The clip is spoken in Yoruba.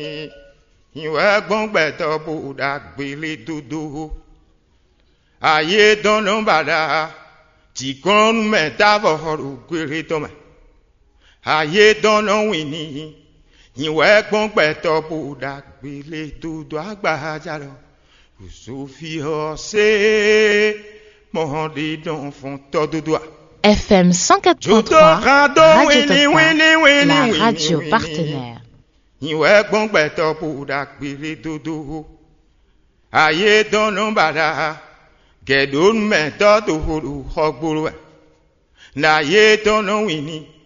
ìwé gbọ́ngbẹ̀tọ̀ bùdà gbélé dúdú. Ayé dánú bàdà tí kọ́n mẹ́ta bọ̀rù gbélé tọ́mẹ̀. Ayé dánú wìní ìwé gbọ́ngbẹ̀tọ̀ bùdà gbélé dúdú àgbàjà lọ. Òṣòfì ọ̀sẹ̀ mọ̀ọ́dídùn fún tọ́dúdú à. FM 104.3, Radio Topa, la radio partenaire. Ìwé gbọ́ngbẹ̀tọ̀ bùdà gbélé dúdú. Ayé dánú bàdà gẹ̀dùn mẹ́tọ́ tó horo ọgbóró ẹ̀. Láyé dánú wìní.